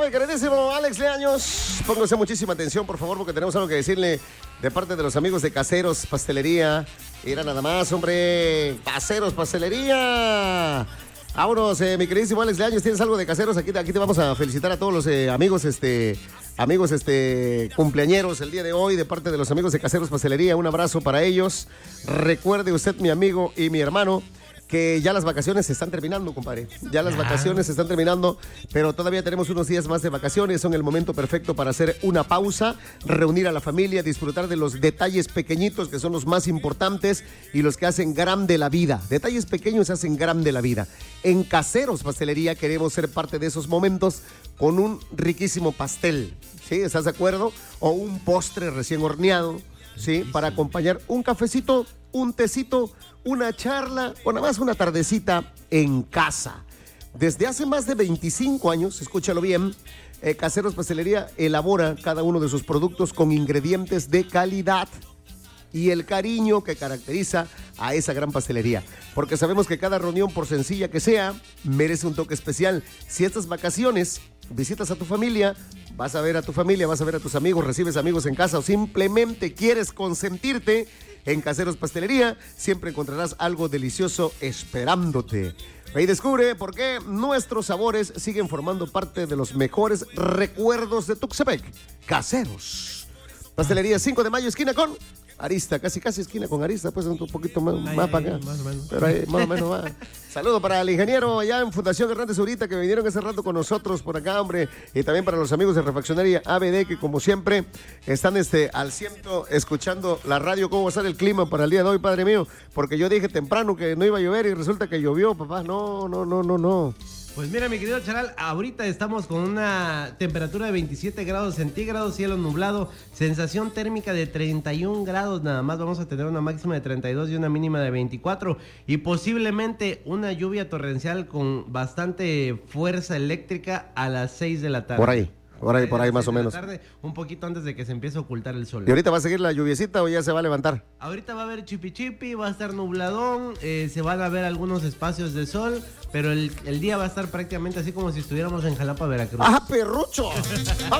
sabe, queridísimo Alex Leaños. Póngase muchísima atención, por favor, porque tenemos algo que decirle de parte de los amigos de Caseros Pastelería. Mira nada más, hombre. Caseros Pastelería. Vámonos, mi queridísimo Alex Leaños, ¿tienes algo de Caseros? Aquí te vamos a felicitar a todos los amigos cumpleañeros el día de hoy de parte de los amigos de Caseros Pastelería. Un abrazo para ellos. Recuerde usted, mi amigo y mi hermano, que ya las vacaciones se están terminando, compadre. Ya las vacaciones se están terminando, pero todavía tenemos unos días más de vacaciones. Son el momento perfecto para hacer una pausa, reunir a la familia, disfrutar de los detalles pequeñitos que son los más importantes y los que hacen grande la vida. Detalles pequeños hacen grande la vida. En Caseros Pastelería queremos ser parte de esos momentos con un riquísimo pastel, ¿sí? ¿Estás de acuerdo? O un postre recién horneado, ¿sí? Para acompañar un cafecito, un tecito, una charla o nada más una tardecita en casa. Desde hace más de 25 años, escúchalo bien, Caseros Pastelería elabora cada uno de sus productos con ingredientes de calidad y el cariño que caracteriza a esa gran pastelería. Porque sabemos que cada reunión, por sencilla que sea, merece un toque especial. Si estas vacaciones visitas a tu familia, vas a ver a tu familia, vas a ver a tus amigos, recibes amigos en casa o simplemente quieres consentirte, en Caseros Pastelería siempre encontrarás algo delicioso esperándote. Y descubre por qué nuestros sabores siguen formando parte de los mejores recuerdos de Tuxtepec. Caseros Pastelería, 5 de mayo, esquina con Arista, casi esquina con Arista, pues un poquito más para acá. Más o menos. Pero ahí, más o menos va. Saludo para el ingeniero allá en Fundación Hernández Zurita, que vinieron hace rato con nosotros por acá, hombre. Y también para los amigos de Refaccionaria ABD, que como siempre están al ciento escuchando la radio. ¿Cómo va a estar el clima para el día de hoy, padre mío? Porque yo dije temprano que no iba a llover y resulta que llovió, papá. No. Pues mira, mi querido Charal, ahorita estamos con una temperatura de 27 grados centígrados, cielo nublado, sensación térmica de 31 grados nada más. Vamos a tener una máxima de 32 y una mínima de 24 y posiblemente una lluvia torrencial con bastante fuerza eléctrica a las 6 de la tarde. Por ahí más o menos. Tarde, un poquito antes de que se empiece a ocultar el sol. ¿Y ahorita va a seguir la lluviecita o ya se va a levantar? Ahorita va a haber chipi, va a estar nubladón, se van a ver algunos espacios de sol, pero el día va a estar prácticamente así como si estuviéramos en Jalapa, Veracruz. ¡Ah, perrucho!